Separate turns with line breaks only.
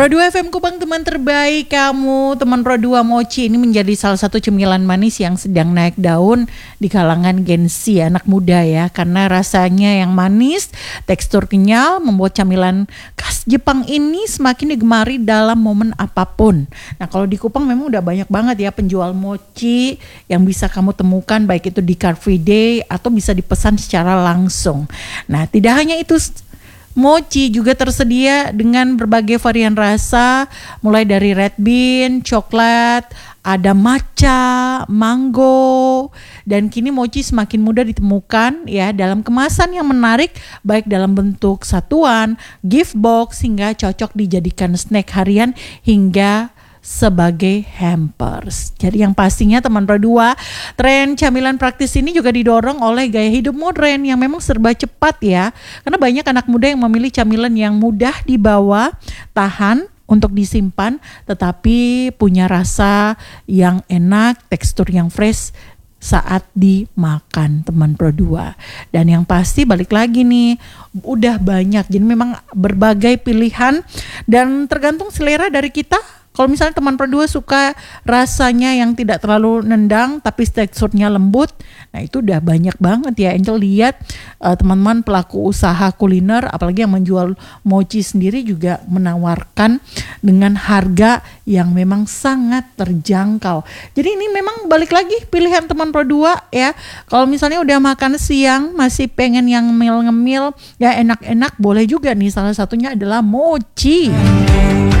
Pro 2 FM Kupang, teman terbaik kamu. Teman Pro 2, mochi ini menjadi salah satu cemilan manis yang sedang naik daun di kalangan Gen Z, anak muda ya. Karena rasanya yang manis, tekstur kenyal, membuat camilan khas Jepang ini semakin digemari dalam momen apapun. Nah, kalau di Kupang memang udah banyak banget ya penjual mochi yang bisa kamu temukan, baik itu di Car Free Day atau bisa dipesan secara langsung. Nah, tidak hanya itu, mochi juga tersedia dengan berbagai varian rasa, mulai dari red bean, coklat, ada matcha, mango, dan kini mochi semakin mudah ditemukan ya dalam kemasan yang menarik, baik dalam bentuk satuan, gift box, hingga cocok dijadikan snack harian hingga sebagai hampers. Jadi yang pastinya teman Pro 2, tren camilan praktis ini juga didorong oleh gaya hidup modern yang memang serba cepat ya. Karena banyak anak muda yang memilih camilan yang mudah dibawa, tahan untuk disimpan, tetapi punya rasa yang enak, tekstur yang fresh saat dimakan, teman Pro 2. Dan yang pasti balik lagi nih, udah banyak. Jadi memang berbagai pilihan dan tergantung selera dari kita. Kalau misalnya teman Pro 2 suka rasanya yang tidak terlalu nendang tapi teksturnya lembut, nah itu udah banyak banget ya. Angel lihat teman-teman pelaku usaha kuliner, apalagi yang menjual mochi sendiri, juga menawarkan dengan harga yang memang sangat terjangkau. Jadi ini memang balik lagi pilihan teman Pro 2 ya. Kalau misalnya udah makan siang masih pengen yang ngemil-ngemil ya, enak-enak, boleh juga nih, salah satunya adalah mochi.